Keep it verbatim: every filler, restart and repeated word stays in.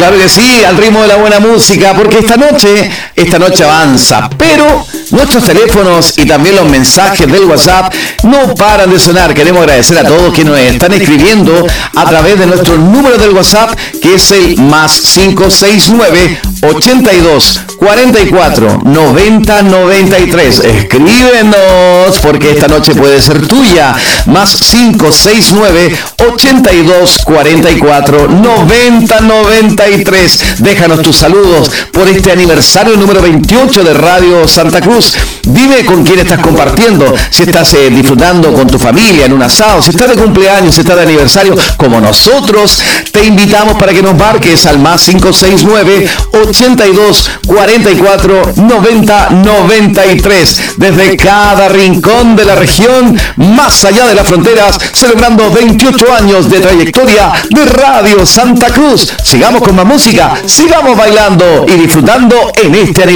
claro que sí, al ritmo de la buena música, porque esta noche, esta noche avanza, pero nuestros teléfonos y también los mensajes del WhatsApp no paran de sonar. Queremos agradecer a todos que nos están escribiendo a través de nuestro número del WhatsApp, que es el más cinco seis nueve, ochenta y dos, cuarenta y cuatro, noventa, noventa y tres. Escríbenos, porque esta noche puede ser tuya. Más cinco seis nueve, ochenta y dos, cuarenta y cuatro, noventa, noventa y tres. Déjanos tus saludos por este aniversario número veintiocho de Radio Santa Cruz. Dime con quién estás compartiendo, si estás eh, disfrutando con tu familia en un asado, si estás de cumpleaños, si estás de aniversario, como nosotros. Te invitamos para que nos marques al más cinco seis nueve, ochenta y dos, cuarenta y cuatro, noventa, noventa y tres. Desde cada rincón de la región, más allá de las fronteras, celebrando veintiocho años de trayectoria de Radio Santa Cruz. Sigamos con más música, sigamos bailando y disfrutando en este aniversario.